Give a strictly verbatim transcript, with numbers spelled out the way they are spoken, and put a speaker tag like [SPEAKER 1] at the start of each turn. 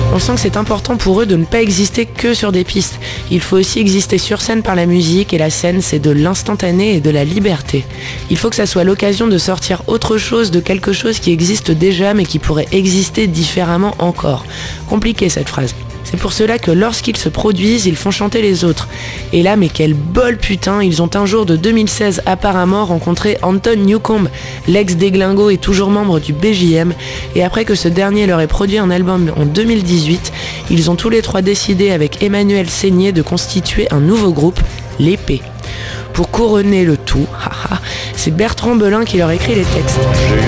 [SPEAKER 1] On sent que c'est important pour eux de ne pas exister que sur des pistes. Il faut aussi exister sur scène par la musique, et la scène, c'est de l'instantané et de la liberté. Il faut que ça soit l'occasion de sortir autre chose de quelque chose qui existe déjà mais qui pourrait exister différemment encore. Compliqué cette phrase. C'est pour cela que lorsqu'ils se produisent, ils font chanter les autres. Et là, mais quel bol putain, ils ont un jour de deux mille seize apparemment rencontré Anton Newcombe, l'ex des Glingos et toujours membre du B J M, et après que ce dernier leur ait produit un album en deux mille dix-huit, ils ont tous les trois décidé avec Emmanuel Seigné de constituer un nouveau groupe, l'Épée. Pour couronner le tout, haha, c'est Bertrand Belin qui leur écrit les textes.